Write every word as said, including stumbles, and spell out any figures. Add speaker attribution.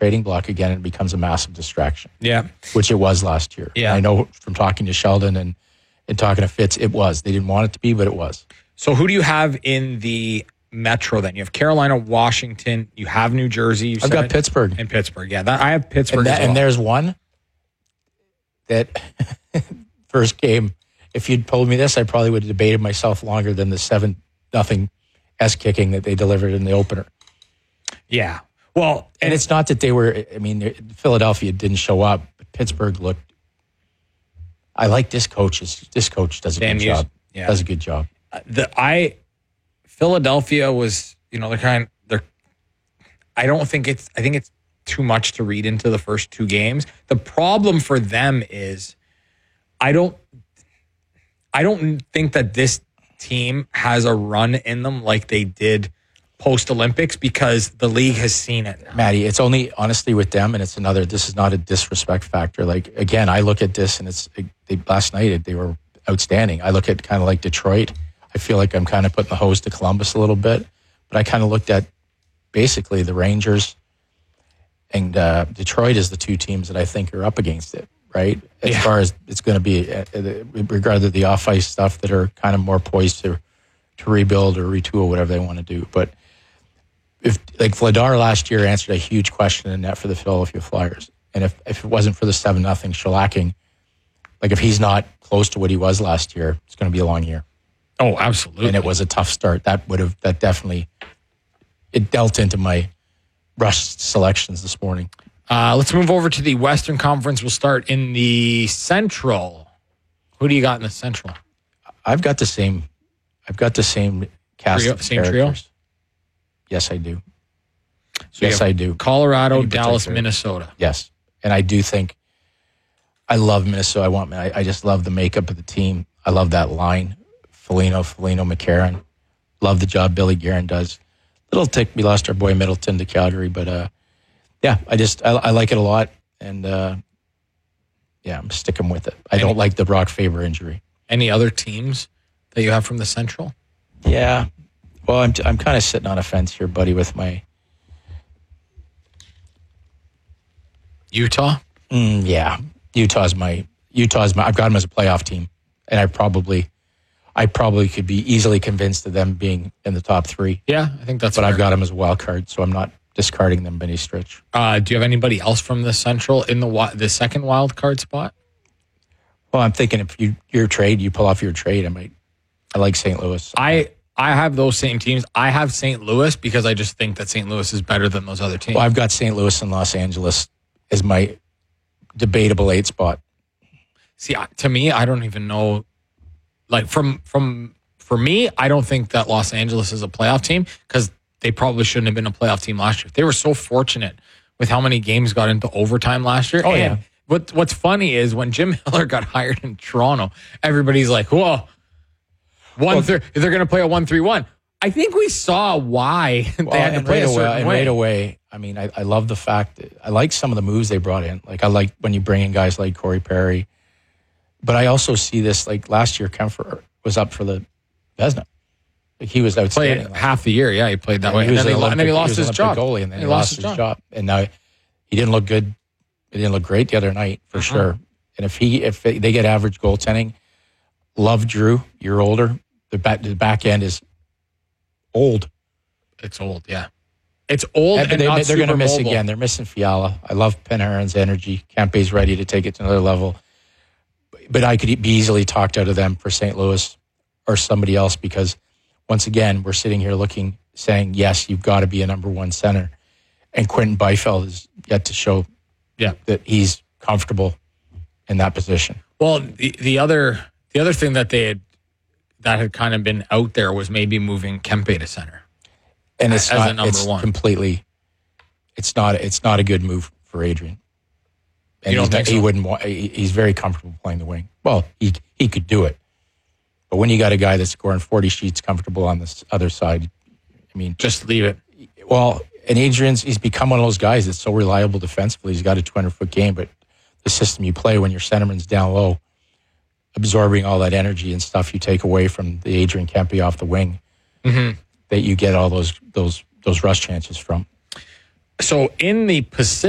Speaker 1: trading block again, and it becomes a massive distraction.
Speaker 2: Yeah.
Speaker 1: Which it was last year.
Speaker 2: Yeah.
Speaker 1: I know from talking to Sheldon and, and talking to Fitz, it was. They didn't want it to be, but it was.
Speaker 2: So who do you have in the Metro then? You have Carolina, Washington, you have New Jersey.
Speaker 1: I've got Pittsburgh.
Speaker 2: And Pittsburgh, yeah. That, I have Pittsburgh
Speaker 1: and, that,
Speaker 2: as well.
Speaker 1: and there's one that first game, if you'd told me this, I probably would have debated myself longer than the seven nothing S kicking that they delivered in the opener.
Speaker 2: Yeah. Well,
Speaker 1: and, and it's not that they were, I mean, Philadelphia didn't show up, but Pittsburgh looked, I like this coach. This coach does a
Speaker 2: Damn
Speaker 1: good
Speaker 2: you.
Speaker 1: job.
Speaker 2: Yeah.
Speaker 1: Does a good job.
Speaker 2: Uh, the I, Philadelphia was, you know, they're kind of, they're, I don't think it's, I think it's too much to read into the first two games. The problem for them is, I don't, I don't think that this team has a run in them like they did post-Olympics because the league has seen it now.
Speaker 1: Maddie, it's only honestly with them, and it's another, this is not a disrespect factor. Like, again, I look at this, and it's, they, last night, they were outstanding. I look at kind of like Detroit. I feel like I'm kind of putting the hose to Columbus a little bit, but I kind of looked at basically the Rangers and uh, Detroit as the two teams that I think are up against it, right? As
Speaker 2: Yeah.
Speaker 1: far as it's going to be, uh, regardless of the off-ice stuff that are kind of more poised to to rebuild or retool, whatever they want to do. But if, like, Vladar last year answered a huge question in net for the Philadelphia Flyers. And if, if it wasn't for the seven nothing shellacking, like if he's not close to what he was last year, it's going to be a long year.
Speaker 2: Oh, absolutely.
Speaker 1: And it was a tough start. That would have, that definitely, it dealt into my rush selections this morning.
Speaker 2: Uh, let's move over to the Western Conference. We'll start in the Central. Who do you got in the Central?
Speaker 1: I've got the same, I've got the same cast
Speaker 2: Trio,
Speaker 1: of
Speaker 2: same trio?
Speaker 1: characters. Yes, I do.
Speaker 2: So you
Speaker 1: yes,
Speaker 2: have
Speaker 1: I do.
Speaker 2: Colorado,
Speaker 1: Any
Speaker 2: Dallas,
Speaker 1: particular-
Speaker 2: Minnesota.
Speaker 1: Yes. And I do think, I love Minnesota. I want, I, I just love the makeup of the team. I love that line. Foligno, Foligno, McCarron. Love the job Billy Guerin does. Little tick, we lost our boy Middleton to Calgary, but uh, yeah, I just, I, I like it a lot. And uh, yeah, I'm sticking with it. I
Speaker 2: Any-
Speaker 1: don't like the Brock Faber injury.
Speaker 2: Any other teams that you have from the Central?
Speaker 1: Yeah. Well, I'm, I'm kind of sitting on a fence here, buddy, with my,
Speaker 2: Utah?
Speaker 1: Mm, yeah, Utah's my Utah's my. I've got them as a playoff team, and I probably, I probably could be easily convinced of them being in the top three.
Speaker 2: Yeah, I think that's.
Speaker 1: But
Speaker 2: fair.
Speaker 1: I've got them as a wild card, so I'm not discarding them by any stretch.
Speaker 2: Uh, do you have anybody else from the Central in the wi- the second wild card spot?
Speaker 1: Well, I'm thinking if you your trade, you pull off your trade, I might. I like Saint Louis.
Speaker 2: I I have those same teams. I have Saint Louis because I just think that Saint Louis is better than those other teams.
Speaker 1: Well, I've got Saint Louis and Los Angeles as my debatable eight spot.
Speaker 2: See, I- to me, I don't even know. Like from from for me, I don't think that Los Angeles is a playoff team because they probably shouldn't have been a playoff team last year. They were so fortunate with how many games got into overtime last year.
Speaker 1: Oh,
Speaker 2: and
Speaker 1: yeah.
Speaker 2: What What's funny is when Jim Miller got hired in Toronto, everybody's like, "Whoa, one
Speaker 1: Well,
Speaker 2: thir- they're going to play a one three one." I think we saw why they
Speaker 1: Well,
Speaker 2: had to
Speaker 1: and
Speaker 2: play
Speaker 1: right
Speaker 2: a
Speaker 1: away,
Speaker 2: certain
Speaker 1: and
Speaker 2: way.
Speaker 1: right away, I mean, I, I love the fact that I like some of the moves they brought in. Like I like when you bring in guys like Corey Perry, but I also see this like last year. Kemper was up for the Vezina. Like he was outstanding.
Speaker 2: Played
Speaker 1: last
Speaker 2: half the year, yeah, he played that
Speaker 1: year.
Speaker 2: way,
Speaker 1: He
Speaker 2: and
Speaker 1: was
Speaker 2: then,
Speaker 1: an
Speaker 2: he, and then he
Speaker 1: Olympic-
Speaker 2: lost
Speaker 1: was
Speaker 2: his
Speaker 1: an
Speaker 2: job.
Speaker 1: Olympic goalie, and then he, lost his job. And now he didn't look good. He didn't look great the other night for
Speaker 2: Uh-huh.
Speaker 1: sure. And if he if they get average goaltending, love Drew. You're older. The back the back end is old.
Speaker 2: It's old, yeah. It's old
Speaker 1: And
Speaker 2: and,
Speaker 1: they,
Speaker 2: not
Speaker 1: they're going to
Speaker 2: super
Speaker 1: miss
Speaker 2: mobile.
Speaker 1: again. They're missing Fiala. I love Panarin's energy. Kempe's ready to take it to another level. But I could be easily talked out of them for Saint Louis or somebody else because, once again, we're sitting here looking, saying, yes, you've got to be a number one center. And Quentin Byfield is yet to show
Speaker 2: Yeah.
Speaker 1: that he's comfortable in that position.
Speaker 2: Well, the, the other the other thing that they had that had kind of been out there was maybe moving Kempe to center.
Speaker 1: And it's
Speaker 2: As a
Speaker 1: not
Speaker 2: number
Speaker 1: it's
Speaker 2: one.
Speaker 1: completely it's not it's not a good move for Adrian. And
Speaker 2: You don't
Speaker 1: he's
Speaker 2: think
Speaker 1: not- he
Speaker 2: so?
Speaker 1: wouldn't want he- he's very comfortable playing the wing. Well, he he could do it. But when you got a guy that's scoring forty sheets comfortable on this other side, I mean,
Speaker 2: Just leave it.
Speaker 1: well, and Adrian's he's become one of those guys that's so reliable defensively. He's got a two hundred foot game, but the system you play when your centerman's down low, absorbing all that energy and stuff you take away from the Adrian Kempe off the wing,
Speaker 2: Mm-hmm.
Speaker 1: that you get all those those those rush chances from.
Speaker 2: So in the Pacific.